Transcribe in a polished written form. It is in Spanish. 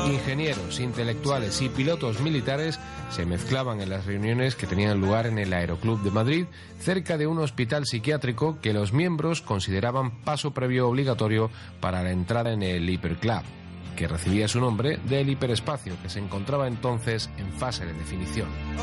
Ingenieros, intelectuales y pilotos militares se mezclaban en las reuniones que tenían lugar en el Aeroclub de Madrid, cerca de un hospital psiquiátrico que los miembros consideraban paso previo obligatorio para la entrada en el Hiperclub, que recibía su nombre del hiperespacio que se encontraba entonces en fase de definición.